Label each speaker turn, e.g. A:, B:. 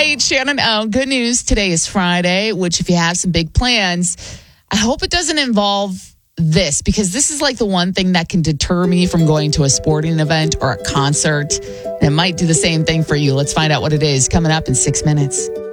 A: Hey, Shannon. Good news. Today is Friday, which if you have some big plans, I hope it doesn't involve this, because this is like the one thing that can deter me from going to a sporting event or a concert. It might do the same thing for you. Let's find out what it is coming up in 6 minutes.